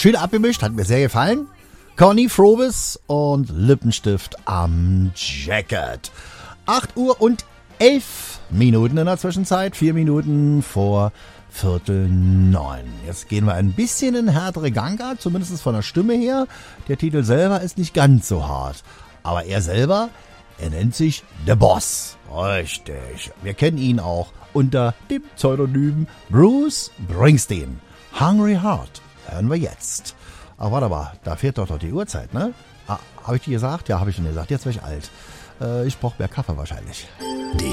schön abgemischt, hat mir sehr gefallen. Conny Frobis und Lippenstift am Jacket. 8 Uhr und 11 Minuten in der Zwischenzeit, 4 Minuten vor 8:45. Jetzt gehen wir ein bisschen in härtere Gangart, zumindest von der Stimme her. Der Titel selber ist nicht ganz so hart. Aber er selber, er nennt sich The Boss. Richtig. Wir kennen ihn auch unter dem Pseudonym Bruce Springsteen. Hungry Heart hören wir jetzt. Ach, warte mal, da fehlt doch die Uhrzeit, ne? Habe ich die gesagt? Ja, habe ich schon gesagt. Jetzt werde ich alt. Ich brauche mehr Kaffee wahrscheinlich.